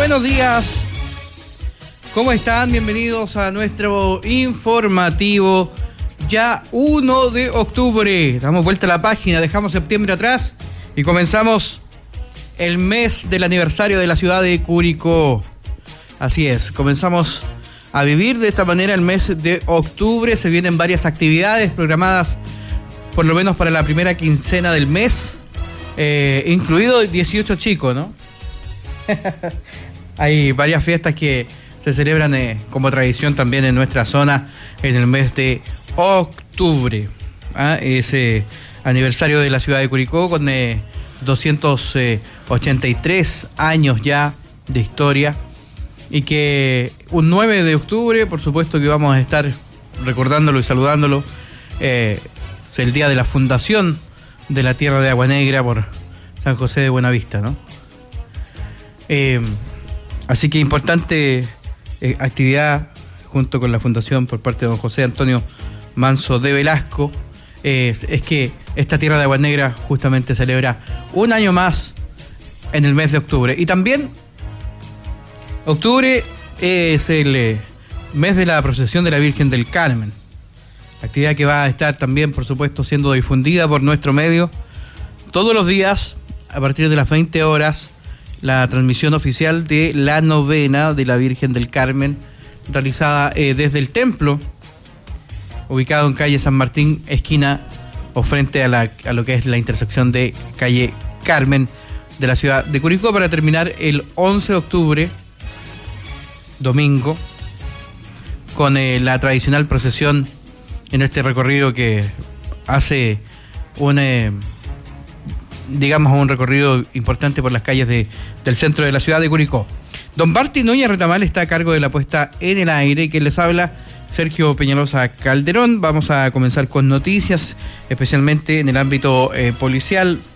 buenos días. ¿Cómo están? Bienvenidos a nuestro informativo. Ya 1 de octubre. Damos vuelta a la página, dejamos septiembre atrás y comenzamos el mes del aniversario de la ciudad de Curicó. Así es, comenzamos a vivir de esta manera el mes de octubre. Se vienen varias actividades programadas, por lo menos para la primera quincena del mes, incluido 18 chicos, ¿no? Hay varias fiestas que se celebran como tradición también en nuestra zona en el mes de octubre. Ese aniversario de la ciudad de Curicó con 283 años ya de historia, y que un 9 de octubre, por supuesto que vamos a estar recordándolo y saludándolo. Es el día de la fundación de la tierra de Agua Negra por San José de Buenavista, ¿no? Así que importante actividad junto con la fundación por parte de don José Antonio Manso de Velasco. Es que esta tierra de Agua Negra justamente celebra un año más en el mes de octubre. Y también octubre es el mes de la procesión de la Virgen del Carmen. Actividad que va a estar también, por supuesto, siendo difundida por nuestro medio todos los días a partir de las 20 horas. La transmisión oficial de la novena de la Virgen del Carmen, realizada desde el templo, ubicado en calle San Martín, esquina o frente a lo que es la intersección de calle Carmen de la ciudad de Curicó, para terminar el 11 de octubre, domingo, con la tradicional procesión en este recorrido que hace un recorrido importante por las calles del centro de la ciudad de Curicó. Don Barty Núñez Retamal está a cargo de la puesta en el aire, y quien les habla, Sergio Peñalosa Calderón. Vamos a comenzar con noticias, especialmente en el ámbito policial.